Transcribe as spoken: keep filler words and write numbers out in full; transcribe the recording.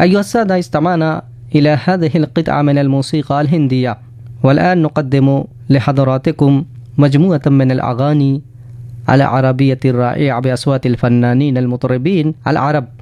أيها السادة، استمعنا إلى هذه القطعة من الموسيقى الهندية، والآن نقدم لحضراتكم مجموعة من الأغاني العربية الرائعة بأصوات الفنانين المطربين العرب.